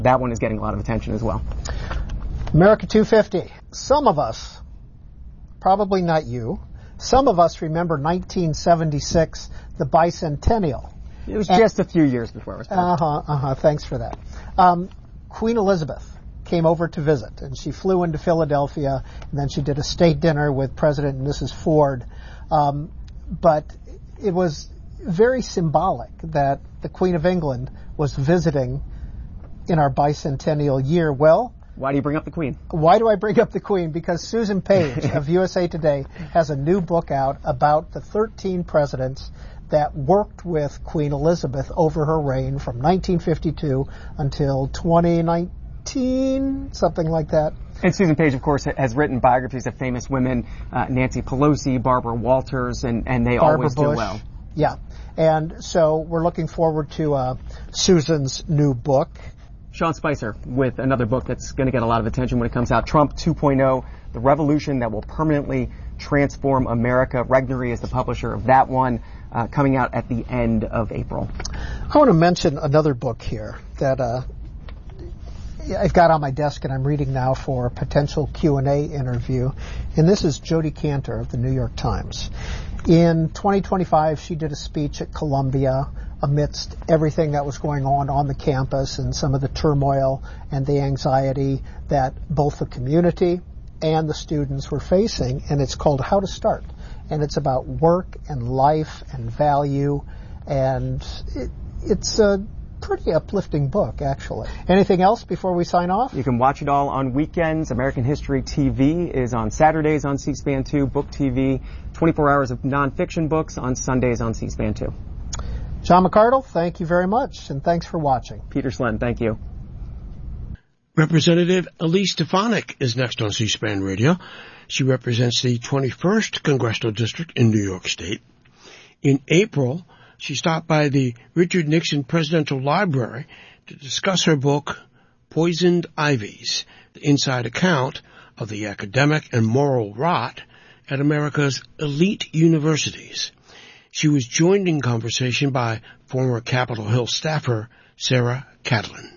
That one is getting a lot of attention as well. America 250. Some of us, probably not you, some of us remember 1976, the bicentennial. It was just a few years before it was born. Thanks for that. Queen Elizabeth came over to visit, and she flew into Philadelphia, and then she did a state dinner with President and Mrs. Ford. But it was very symbolic that the Queen of England was visiting in our bicentennial year. Well, why do you bring up the Queen? Why do I bring up the Queen? Because Susan Page of USA Today has a new book out about the 13 presidents that worked with Queen Elizabeth over her reign from 1952 until 2019, something like that. And Susan Page, of course, has written biographies of famous women, Nancy Pelosi, Barbara Walters, and they Barbara always Bush. do well. Yeah. And so we're looking forward to Susan's new book. Sean Spicer with another book that's going to get a lot of attention when it comes out, Trump 2.0, The Revolution That Will Permanently Transform America. Regnery is the publisher of that one, coming out at the end of April. I want to mention another book here that I've got on my desk and I'm reading now for a potential Q&A interview, and this is Jodi Kantor of the New York Times. In 2025, she did a speech at Columbia amidst everything that was going on the campus and some of the turmoil and the anxiety that both the community and the students were facing, and it's called How to Start. And it's about work and life and value, and it's a pretty uplifting book, actually. Anything else before we sign off? You can watch it all on weekends. American History TV is on Saturdays on C-SPAN 2, Book TV, 24 hours of nonfiction books on Sundays on C-SPAN 2. John McArdle, thank you very much, and thanks for watching. Peter Slen, thank you. Representative Elise Stefanik is next on C-SPAN Radio. She represents the 21st Congressional District in New York State. In April, she stopped by the Richard Nixon Presidential Library to discuss her book, Poisoned Ivies, the inside account of the academic and moral rot at America's elite universities. She was joined in conversation by former Capitol Hill staffer Sarah Catalin.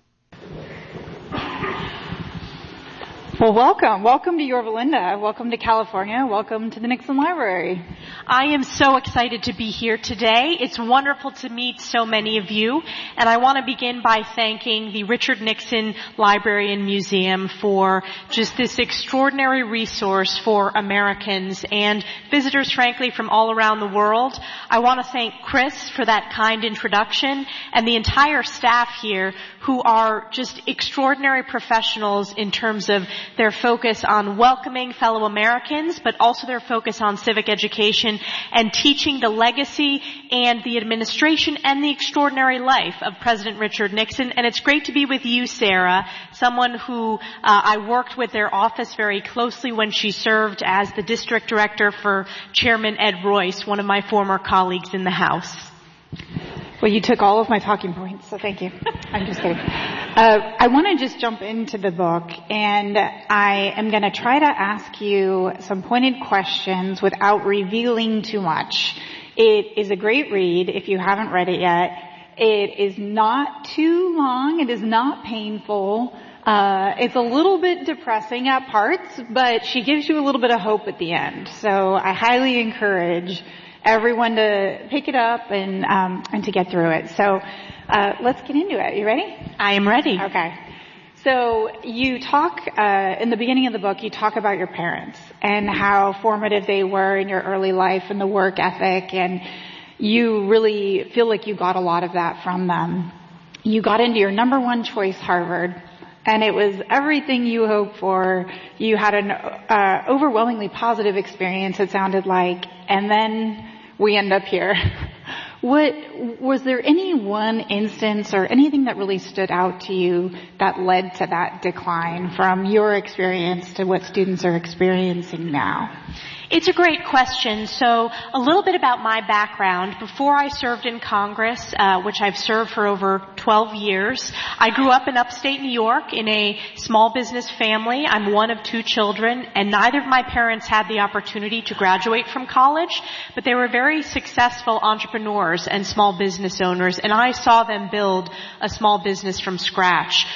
Well, welcome. Welcome to Yorba Linda. Welcome to California. Welcome to the Nixon Library. I am so excited to be here today. It's wonderful to meet so many of you. And I want to begin by thanking the Richard Nixon Library and Museum for just this extraordinary resource for Americans and visitors, frankly, from all around the world. I want to thank Chris for that kind introduction and the entire staff here who are just extraordinary professionals in terms of their focus on welcoming fellow Americans, but also their focus on civic education and teaching the legacy and the administration and the extraordinary life of President Richard Nixon. And it's great to be with you, Sarah, someone who I worked with their office very closely when she served as the district director for Chairman Ed Royce, one of my former colleagues in the House. Well, you took all of my talking points, so thank you. I'm just kidding. I want to just jump into the book, and I am going to try to ask you some pointed questions without revealing too much. It is a great read if you haven't read it yet. It is not too long. It is not painful. It's a little bit depressing at parts, but she gives you a little bit of hope at the end. So I highly encourage everyone to pick it up and to get through it. So let's get into it. You ready? I am ready. Okay. So you talk in the beginning of the book, you talk about your parents and how formative they were in your early life and the work ethic, and you really feel like you got a lot of that from them. You got into your number one choice, Harvard, and it was everything you hoped for. You had an overwhelmingly positive experience, it sounded like, and then we end up here. Was there any one instance or anything that really stood out to you that led to that decline from your experience to what students are experiencing now? It's a great question. So a little bit about my background. Before I served in Congress, which I've served for over 12 years, I grew up in upstate New York in a small business family. I'm one of two children, and neither of my parents had the opportunity to graduate from college, but they were very successful entrepreneurs and small business owners, and I saw them build a small business from scratch.